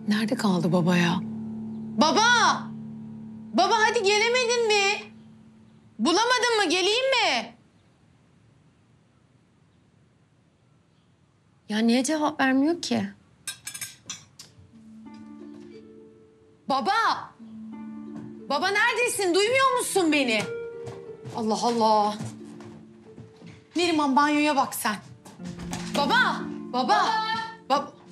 Nerede kaldı baba ya? Baba! Baba hadi gelemedin mi? Bulamadın mı? Geleyim mi? Ya niye cevap vermiyor ki? Baba! Baba neredesin? Duymuyor musun beni? Allah Allah. Neriman banyoya bak sen. Baba! Baba! Baba!